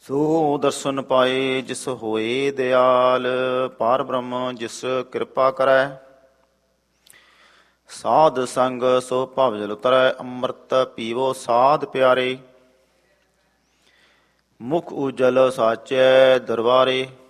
ਸੋ ਦਰਸ਼ਨ ਪਾਏ ਜਿਸ ਹੋਏ ਦਿਆਲ, ਪਾਰ ਬ੍ਰਹਮ ਜਿਸ ਕਿਰਪਾ ਕਰੈ। ਸਾਧ ਸੰਗ ਸੋ ਭਵ ਜਲ ਉਤਰੈ, ਅੰਮ੍ਰਿਤ ਪੀਵੋ ਸਾਧ ਪਿਆਰੇ। ਮੁਖ ਉਜਲ ਸਾਚੈ ਦਰਬਾਰੇ,